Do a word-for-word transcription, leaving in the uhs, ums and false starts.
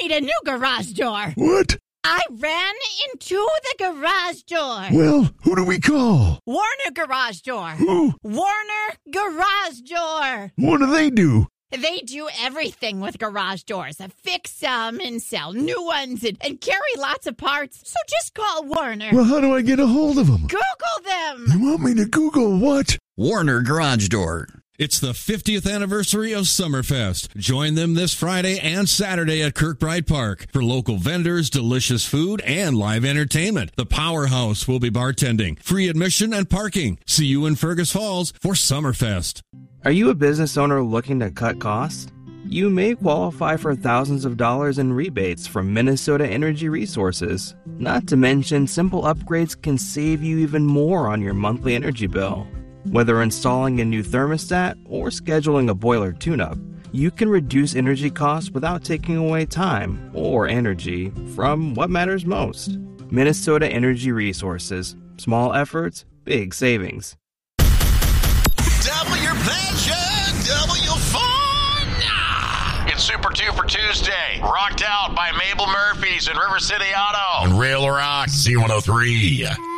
need a new garage door. What? I ran into the garage door. Well, who do we call? Warner Garage Door. Who? Warner Garage Door. What do they do? They do everything with garage doors. Fix them and sell new ones and, and carry lots of parts. So just call Warner. Well, how do I get a hold of them? Google them. You want me to Google what? Warner Garage Door. It's the fiftieth anniversary of Summerfest. Join them this Friday and Saturday at Kirkbride Park for local vendors, delicious food, and live entertainment. The Powerhouse will be bartending, free admission and parking. See you in Fergus Falls for Summerfest. Are you a business owner looking to cut costs? You may qualify for thousands of dollars in rebates from Minnesota Energy Resources. Not to mention, simple upgrades can save you even more on your monthly energy bill. Whether installing a new thermostat or scheduling a boiler tune-up, you can reduce energy costs without taking away time or energy from what matters most. Minnesota Energy Resources. Small efforts, big savings. Double your pleasure, double your fun. It's Super two for Tuesday. Rocked Out by Mabel Murphys and River City Auto on Rail Rock Z one oh three.